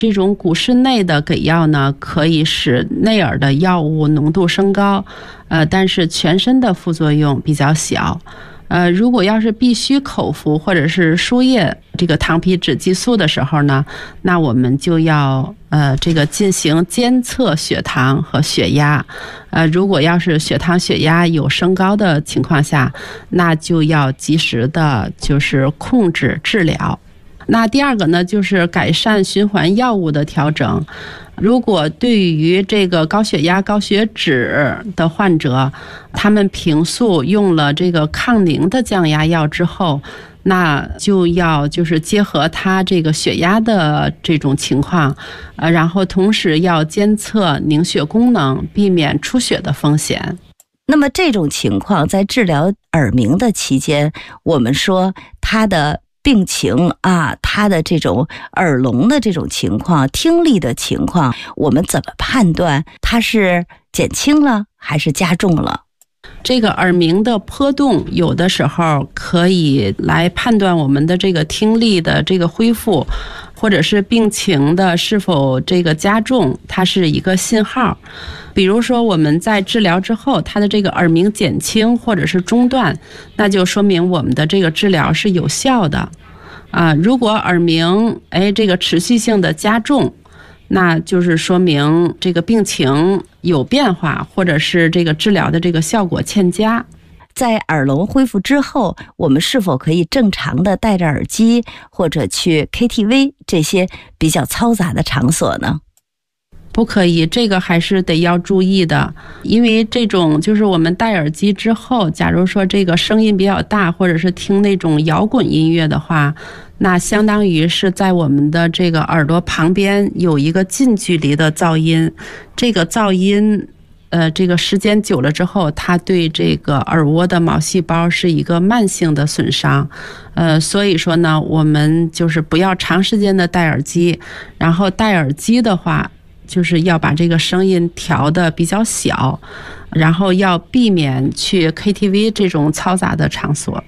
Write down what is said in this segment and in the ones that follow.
这种骨室内的给药呢，可以使内耳的药物浓度升高，但是全身的副作用比较小。如果要是必须口服或者是输液这个糖皮质激素的时候呢，那我们就要这个进行监测血糖和血压。如果要是血糖血压有升高的情况下，那就要及时的就是控制治疗。那第二个呢，就是改善循环药物的调整。如果对于这个高血压、高血脂的患者，他们平素用了这个抗凝的降压药之后，那就要就是结合他这个血压的这种情况，然后同时要监测凝血功能，避免出血的风险。 那么这种情况在治疗耳鸣的期间，我们说他的病情啊，他的这种耳聋的这种情况、听力的情况，我们怎么判断他是减轻了还是加重了？ 这个耳鸣的波动有的时候可以来判断我们的这个听力的这个恢复，或者是病情的是否这个加重，它是一个信号。比如说我们在治疗之后，它的这个耳鸣减轻或者是中断，那就说明我们的这个治疗是有效的。如果耳鸣这个持续性的加重，那就是说明这个病情有变化，或者是这个治疗的这个效果欠佳。 在耳聋恢复之后，我们是否可以正常的戴着耳机或者去 KTV 这些比较嘈杂的场所呢？ 不可以，这个还是得要注意的。因为这种就是我们戴耳机之后，假如说这个声音比较大，或者是听那种摇滚音乐的话，那相当于是在我们的这个耳朵旁边有一个近距离的噪音。这个噪音这个时间久了之后，它对这个耳蜗的毛细胞是一个慢性的损伤。所以说呢，我们就是不要长时间的戴耳机，然后戴耳机的话，就是要把这个声音调得比较小，然后要避免去 KTV 这种嘈杂的场所。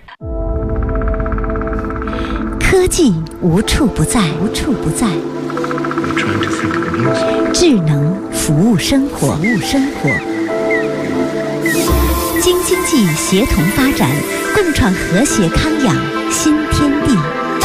科技无处不在，智能服务生活，京津冀协同发展，共创和谐康养新天地。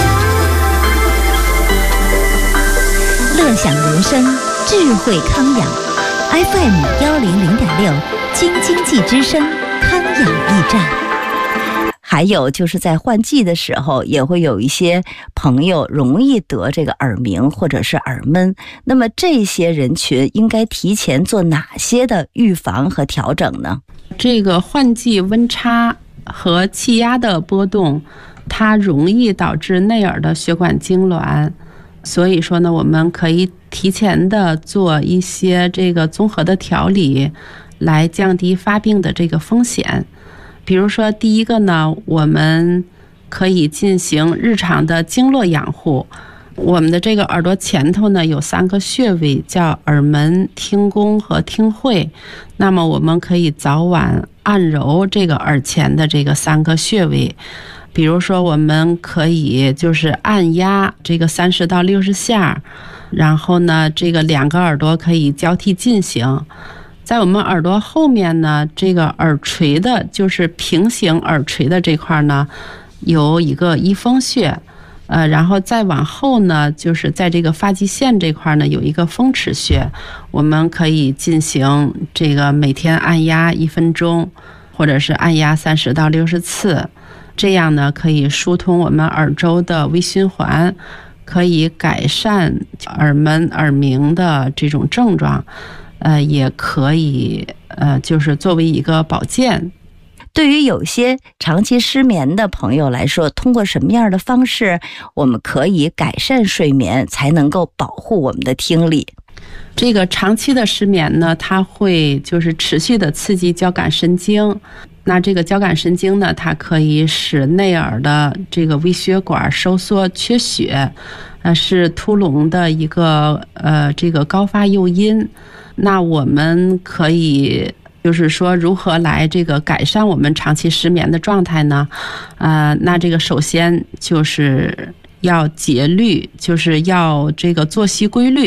乐享人生，智慧康养。FM 100.6，京津冀之声康养驿站。 还有就是在换季的时候，也会有一些朋友容易得这个耳鸣或者是耳闷。那么这些人群应该提前做哪些的预防和调整呢？ 这个换季温差和气压的波动，它容易导致内耳的血管痉挛。所以说呢，我们可以提前的做一些这个综合的调理，来降低发病的这个风险。比如说第一个呢，我们可以进行日常的经络养护。我们的这个耳朵前头呢有3个穴位，叫耳门、听宫和听会。那么我们可以早晚按揉这个耳前的这个3个穴位。比如说我们可以就是按压这个30到60下，然后呢这个2个耳朵可以交替进行。在我们耳朵后面呢，这个耳垂的就是平行耳垂的这块呢有一个翳风穴，然后再往后呢，就是在这个发际线这块呢有一个风池穴。我们可以进行这个每天按压1分钟，或者是按压30到60次，这样呢可以疏通我们耳周的微循环，可以改善耳闷耳鸣的这种症状。也可以就是作为一个保健。 对于有些长期失眠的朋友来说，通过什么样的方式我们可以改善睡眠，才能够保护我们的听力？ 这个长期的失眠呢，它会就是持续的刺激交感神经。那这个交感神经呢，它可以使内耳的这个微血管收缩缺血，是突聋的一个这个高发诱因。那我们可以就是说如何来这个改善我们长期失眠的状态呢？那这个首先就是要节律，就是要这个作息规律。